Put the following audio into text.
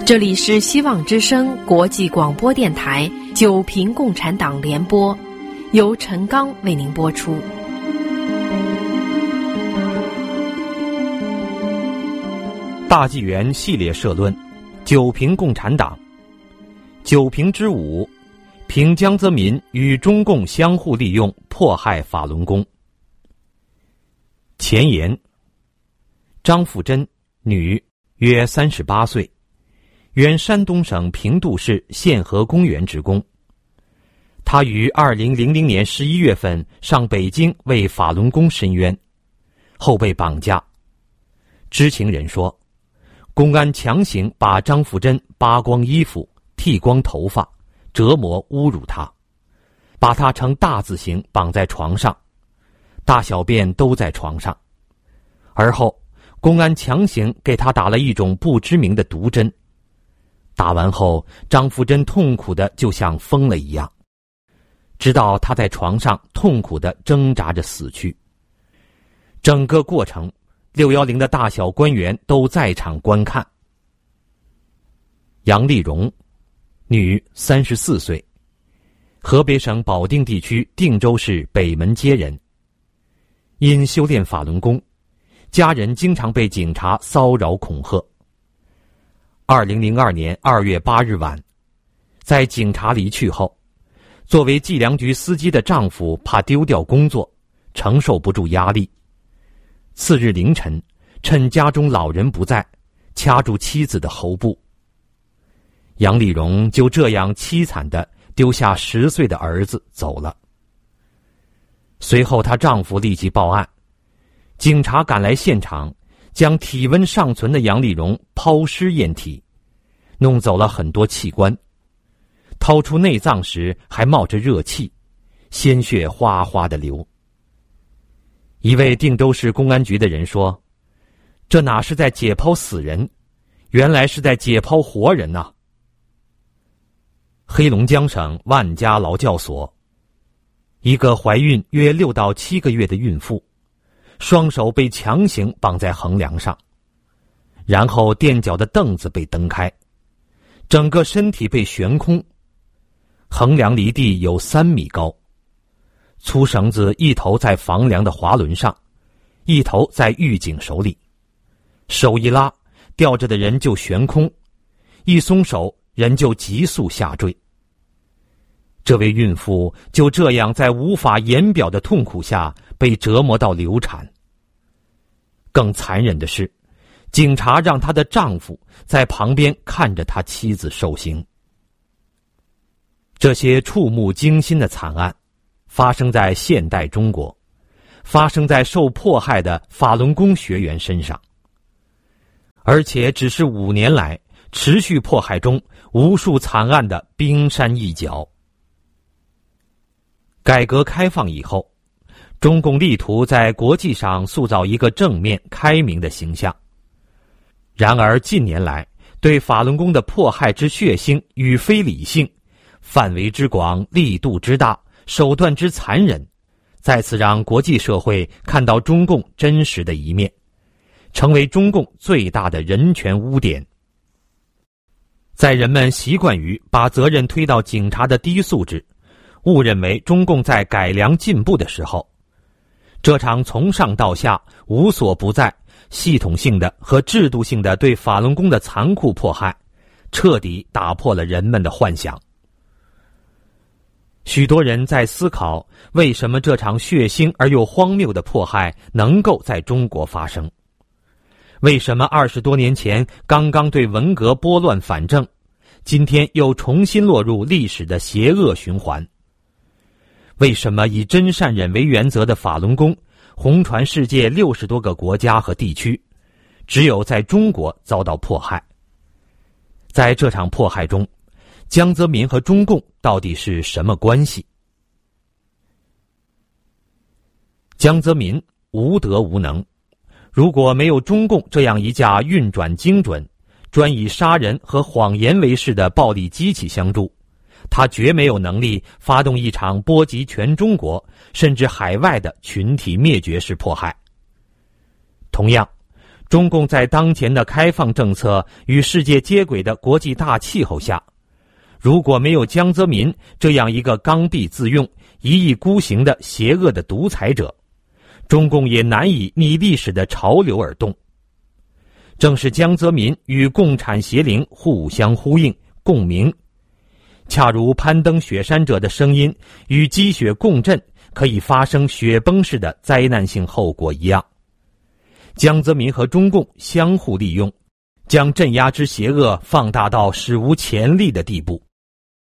这里是希望之声国际广播电台九平共产党联播，由陈刚为您播出。 大纪元系列社论：九平共产党。九平之5，平江泽民与中共相互利用，迫害法轮功。前言：张富珍，女，约38岁，原山东省平度市宪和公园职工。他于2000年11月份上北京为法轮功申冤，后被绑架。知情人说，公安强行把张富珍扒光衣服、剃光头发，折磨侮辱他，把他呈大字形绑在床上，大小便都在床上。而后公安强行给他打了一种不知名的毒针，打完后张富珍痛苦的就像疯了一样，直到他在床上痛苦的挣扎着死去。整个过程610的大小官员都在场观看。杨丽蓉，女，34岁，河北省保定地区定州市北门街人。因修炼法轮功，家人经常被警察骚扰恐吓。2002年2月8日晚，在警察离去后，作为计量局司机的丈夫怕丢掉工作，承受不住压力，次日凌晨趁家中老人不在，掐住妻子的喉部。杨丽蓉就这样凄惨地丢下10岁的儿子走了。随后她丈夫立即报案，警察赶来现场，将体温尚存的杨丽蓉抛尸验体，弄走了很多器官，掏出内脏时还冒着热气，鲜血哗哗地流。一位定州市公安局的人说，这哪是在解剖死人，原来是在解剖活人啊。黑龙江省万家劳教所，一个怀孕约6到7个月的孕妇，双手被强行绑在横梁上，然后垫脚的凳子被蹬开，整个身体被悬空，横梁离地有3米高，粗绳子一头在房梁的滑轮上，一头在狱警手里，手一拉，吊着的人就悬空，一松手，人就急速下坠。这位孕妇就这样在无法言表的痛苦下被折磨到流产。更残忍的是，警察让她的丈夫在旁边看着她妻子受刑。这些触目惊心的惨案发生在现代中国，发生在受迫害的法轮功学员身上，而且只是5年来持续迫害中无数惨案的冰山一角。改革开放以后，中共力图在国际上塑造一个正面开明的形象。然而近年来对法轮功的迫害之血腥与非理性，范围之广，力度之大，手段之残忍，再次让国际社会看到中共真实的一面，成为中共最大的人权污点。在人们习惯于把责任推到警察的低素质，误认为中共在改良进步的时候，这场从上到下无所不在、系统性的和制度性的对法轮功的残酷迫害，彻底打破了人们的幻想。许多人在思考，为什么这场血腥而又荒谬的迫害能够在中国发生？为什么20多年前刚刚对文革拨乱反正，今天又重新落入历史的邪恶循环？为什么以真善忍为原则的法轮功红传世界60多个国家和地区，只有在中国遭到迫害？在这场迫害中，江泽民和中共到底是什么关系？江泽民无德无能，如果没有中共这样一架运转精准、专以杀人和谎言为事的暴力机器相助，他绝没有能力发动一场波及全中国甚至海外的群体灭绝式迫害。同样， 中共在当前的开放政策与世界接轨的国际大气候下，如果没有江泽民这样一个刚愎自用、一意孤行的邪恶的独裁者，中共也难以逆历史的潮流而动。正是江泽民与共产邪灵互相呼应、共鸣，恰如攀登雪山者的声音与积雪共振可以发生雪崩式的灾难性后果一样，江泽民和中共相互利用，将镇压之邪恶放大到史无前例的地步。